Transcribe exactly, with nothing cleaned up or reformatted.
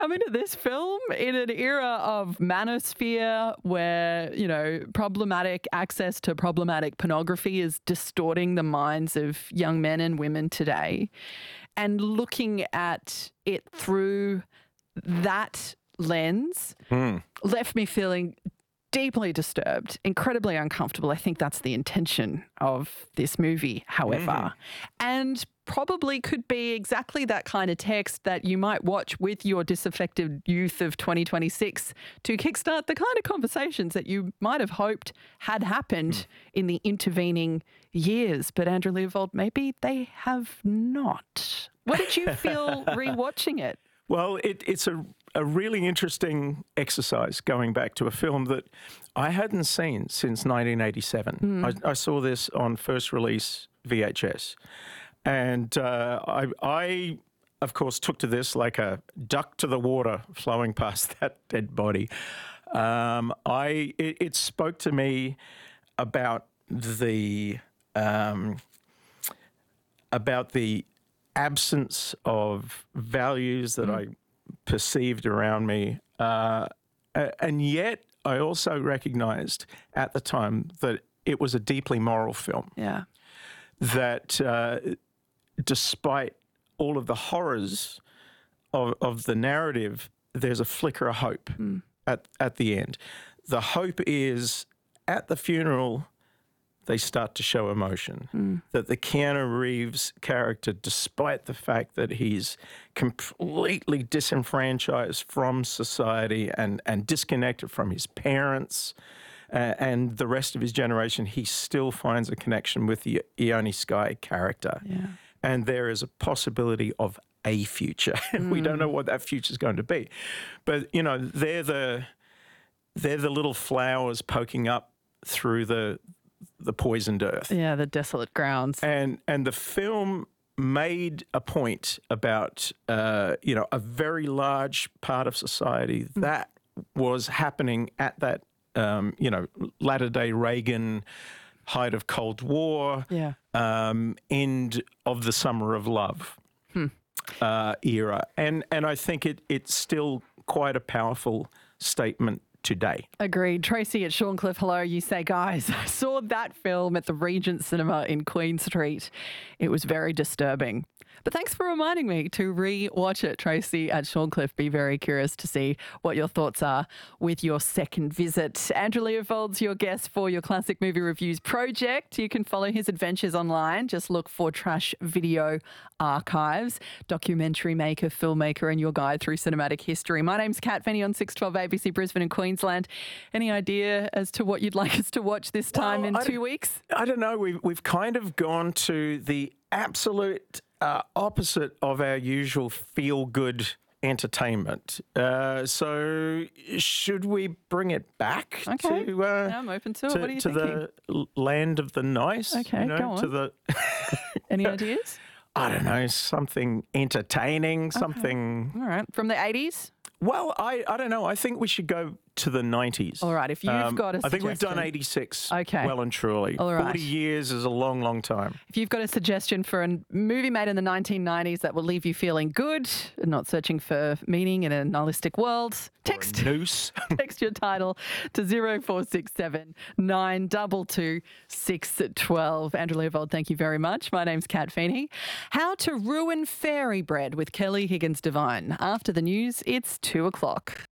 I mean, this film, in an era of manosphere where, you know, problematic access to problematic pornography is distorting the minds of young men and women today, and looking at it through that lens Mm. left me feeling deeply disturbed, incredibly uncomfortable. I think that's the intention of this movie, however. Mm. And probably could be exactly that kind of text that you might watch with your disaffected youth of twenty twenty-six to kickstart the kind of conversations that you might have hoped had happened mm. in the intervening years. But Andrew Leopold, maybe they have not. What did you feel rewatching it? Well, it, it's a, a really interesting exercise going back to a film that I hadn't seen since nineteen eighty-seven. Mm. I, I saw this on first release V H S. And uh, I, I, of course, took to this like a duck to the water flowing past that dead body. Um, I it, it spoke to me about the um, about the absence of values that mm. I perceived around me, uh, and yet I also recognised at the time that it was a deeply moral film. Yeah, that. Uh, Despite all of the horrors of, of the narrative, there's a flicker of hope mm. at, at the end. The hope is at the funeral, they start to show emotion. Mm. That the Keanu Reeves character, despite the fact that he's completely disenfranchised from society and, and disconnected from his parents uh, and the rest of his generation, he still finds a connection with the Ione Skye character. Yeah. And there is a possibility of a future, and mm. we don't know what that future is going to be. But you know, they're the they're the little flowers poking up through the the poisoned earth. Yeah, the desolate grounds. And and the film made a point about uh, you know, a very large part of society mm. that was happening at that um, you know, latter day Reagan, height of Cold War, yeah. um, end of the Summer of Love hmm. uh, era. And and I think it it's still quite a powerful statement today. Agreed. Tracy at Shorncliffe, hello. You say, guys, I saw that film at the Regent Cinema in Queen Street. It was very disturbing. But thanks for reminding me to re-watch it, Tracy at Shorncliffe. Be very curious to see what your thoughts are with your second visit. Andrew Leopold's your guest for your Classic Movie Reviews project. You can follow his adventures online. Just look for Trash Video Archives, documentary maker, filmmaker, and your guide through cinematic history. My name's Kat Fenny on six twelve A B C Brisbane and Queensland. Any idea as to what you'd like us to watch this time well, in I two weeks? I don't know. We've, we've kind of gone to the absolute uh, opposite of our usual feel-good entertainment. Uh, so should we bring it back okay. to, uh, yeah, I'm open to it. to, what are you to thinking? the land of the nice? Okay, you know, go on. To the Any ideas? I don't know, something entertaining, something... Okay. All right. From the eighties? Well, I, I don't know. I think we should go to the nineties. All right. If you've um, got a I think we've done suggestion. eighty-six Okay. well and truly. All right. forty years is a long, long time. If you've got a suggestion for a movie made in the nineteen nineties that will leave you feeling good and not searching for meaning in a nihilistic world, text, or a noose. text your title to zero four six seven nine two two six one two. Andrew Leopold, thank you very much. My name's Kat Feeney. How to ruin fairy bread with Kelly Higgins Devine. After the news, it's two o'clock.